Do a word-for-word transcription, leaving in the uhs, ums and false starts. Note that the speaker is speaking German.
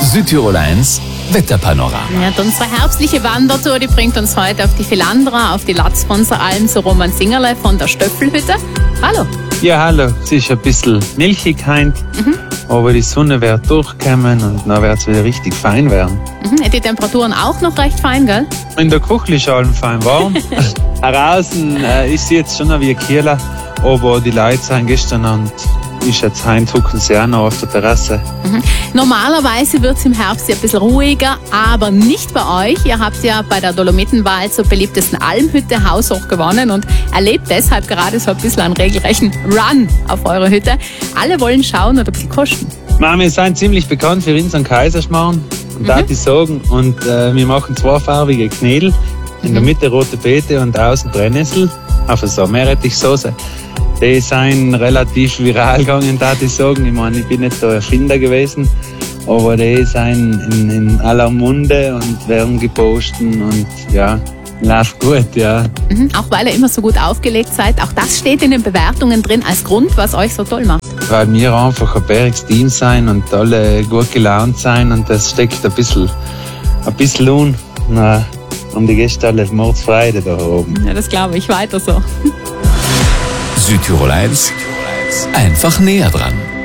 Südtirol eins Wetterpanorama. Ja, und unsere herbstliche Wandertour, die bringt uns heute auf die Philandra, auf die Latzbronzer-Alm zu Roman Singerle von der Stöffelhütte. Hallo. Ja, hallo. Es ist ein bisschen milchig heint, mhm. aber die Sonne wird durchkommen und dann wird es wieder richtig fein werden. Mhm. Die Temperaturen auch noch recht fein, gell? In der Küche ist allem fein warm. Draußen äh, ist jetzt schon noch wie Kieler, aber die Leute sind gestern und ist jetzt heint, hucken sie auch noch auf der Terrasse. Mhm. Normalerweise wird es im Herbst ja ein bisschen ruhiger, aber nicht bei euch. Ihr habt ja bei der Dolomitenwahl zur beliebtesten Almhütte haushoch gewonnen und erlebt deshalb gerade so ein bisschen einen regelrechten Run auf eure Hütte. Alle wollen schauen und ein bisschen kosten. Mama, wir sind ziemlich bekannt für unseren Kaiserschmarrn, mhm. darf ich sagen. Und äh, wir machen zweifarbige Knädel. In der Mitte rote Beete und außen Brennnessel. Auf so Meerrettichsoße. Die sind relativ viral gegangen, darf ich sagen. Ich meine, ich bin nicht der Erfinder gewesen, aber die sind in, in aller Munde und werden gepostet und ja, läuft gut, ja. Mhm, auch weil ihr immer so gut aufgelegt seid. Auch das steht in den Bewertungen drin als Grund, was euch so toll macht. Weil wir einfach ein bäriges Team sein und alle gut gelaunt sein und das steckt ein bisschen, ein bisschen un. Na, um die Gäste alle Mordsfreude da oben. Ja, das glaube ich. Weiter so. Südtirol eins, einfach näher dran.